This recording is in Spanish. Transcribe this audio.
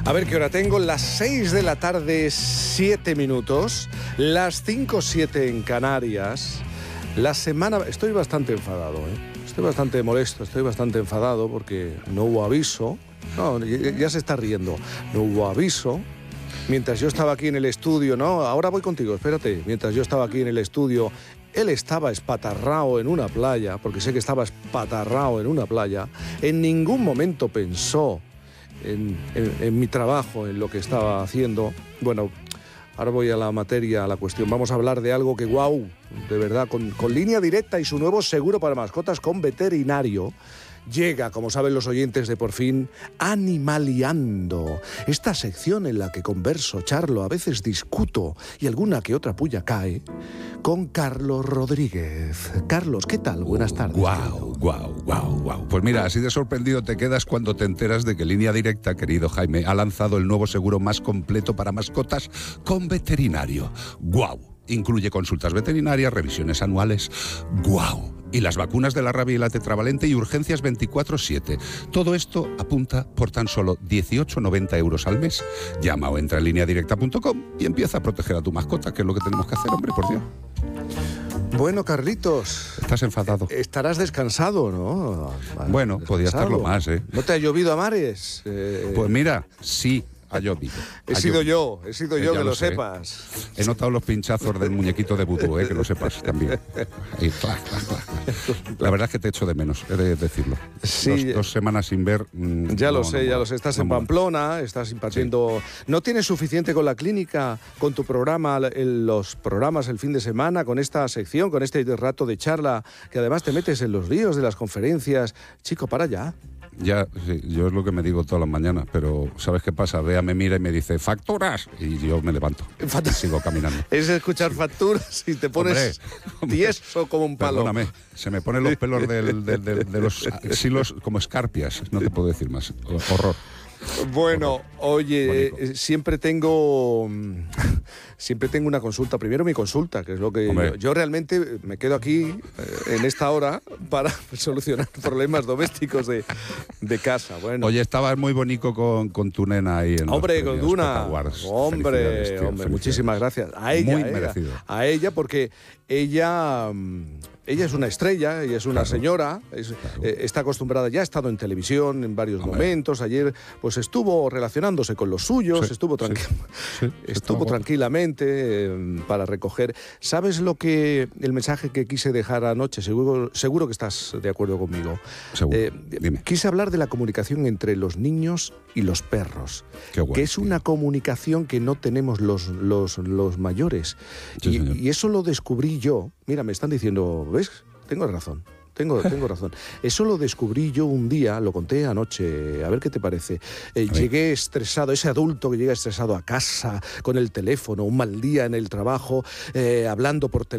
A ver qué hora tengo, las 6 de la tarde, 7 minutos, las 5:07 en Canarias. La semana... Estoy bastante enfadado, Estoy bastante molesto, estoy bastante enfadado porque no hubo aviso. No, ya se está riendo. No hubo aviso. Mientras yo estaba aquí en el estudio, no, ahora voy contigo, espérate. Mientras yo estaba aquí en el estudio, él estaba espatarrao en una playa, porque sé que estaba espatarrao en una playa. En ningún momento pensó en mi trabajo, en lo que estaba haciendo. Bueno, ahora voy a la materia, a la cuestión. Vamos a hablar de algo que, guau, de verdad, con Línea Directa y su nuevo seguro para mascotas con veterinario, llega, como saben los oyentes de Por Fin, Animaliando. Esta sección en la que converso, charlo, a veces discuto y alguna que otra puya cae, con Carlos Rodríguez. Carlos, ¿qué tal? Buenas tardes. Guau. Pues mira, así de sorprendido te quedas cuando te enteras de que Línea Directa, querido Jaime, ha lanzado el nuevo seguro más completo para mascotas con veterinario. Guau. Incluye consultas veterinarias, revisiones anuales. ¡Guau! Y las vacunas de la rabia y la tetravalente y urgencias 24/7. Todo esto apunta por tan solo 18,90 euros al mes. Llama o entra en lineadirecta.com y empieza a proteger a tu mascota, que es lo que tenemos que hacer, hombre, por Dios. Bueno, Carlitos. ¿Estás enfadado? Estarás descansado, ¿no? Bueno, podía estarlo más, ¿eh? ¿No te ha llovido a mares? Pues mira, sí. Ha llovido. He sido yo, que lo sepas. He notado los pinchazos del muñequito de vudú, que lo sepas también. Ahí, clac. La verdad es que te echo de menos, he de decirlo. Sí. 2 semanas sin ver... Ya lo sé. Estás en Pamplona, estás impartiendo... Sí. ¿No tienes suficiente con la clínica, con tu programa, los programas el fin de semana, con esta sección, con este rato de charla, que además te metes en los líos de las conferencias? Chico, para ya. Ya, sí, yo es lo que me digo todas las mañanas, pero ¿sabes qué pasa? Bea me mira y me dice, ¡facturas! Y yo me levanto y sigo caminando. Es escuchar facturas y te pones tieso como un palo. Perdóname, se me ponen los pelos de los silos como escarpias, no te puedo decir más. Horror. Bueno, oye, siempre tengo una consulta. Primero mi consulta, que es lo que yo realmente me quedo aquí en esta hora para solucionar problemas domésticos de casa. Bueno. Oye, estabas muy bonito con tu nena ahí en Hombre, con Duna. Hombre, muchísimas gracias. A ella, muy merecido. A ella, porque ella es una estrella, ella es una señora, está acostumbrada, ya ha estado en televisión en varios momentos. Ayer pues estuvo relacionándose con los suyos, estuvo tranquilamente para recoger. ¿Sabes el mensaje que quise dejar anoche? Seguro que estás de acuerdo conmigo. Dime. Quise hablar de la comunicación entre los niños y los perros, que es una comunicación que no tenemos los mayores. Sí, y eso lo descubrí yo. Mira, me están diciendo, ¿ves? Tengo razón. Eso lo descubrí yo un día, lo conté anoche, a ver qué te parece. Llegué estresado, ese adulto que llega estresado a casa, con el teléfono, un mal día en el trabajo, hablando por teléfono.